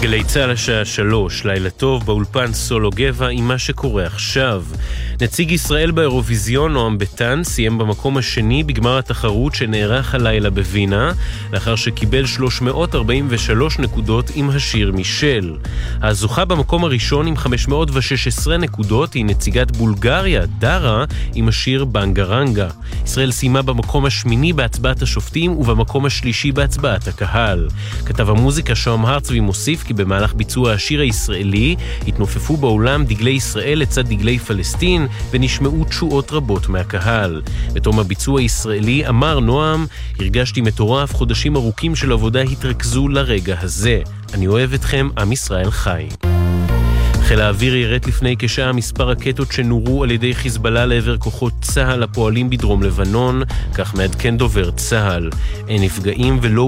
גלי צהל השעה 3, לילה טוב, באולפן סולו גבע עם מה שקורה עכשיו. נציג ישראל באירוויזיון נועם ביטן סיים במקום השני בגמר התחרות שנערך הלילה בווינה, לאחר שקיבל 343 נקודות עם השיר מישל. הזוכה במקום הראשון עם 516 נקודות היא נציגת בולגריה, דרה, עם השיר בנגרנגה. ישראל סיימה במקום השמיני בהצבעת השופטים ובמקום השלישי בהצבעת הקהל. כתב המוזיקה שוהם הרצבי מוסיף כי במהלך ביצוע השיר הישראלי התנופפו באולם דגלי ישראל לצד דגלי פלסטין ונשמעו תשואות רבות מהקהל. בתום הביצוע הישראלי אמר נועם, הרגשתי מטורף, חודשים ארוכים של עבודה התרכזו לרגע הזה. אני אוהב אתכם, עם ישראל חי. חיל האוויר ירד לפני כשעה מספר רקטות שנורו על ידי חיזבאללה לעבר כוחות צה"ל הפועלים בדרום לבנון, כך מעדכן דובר צה"ל. אין נפגעים ולא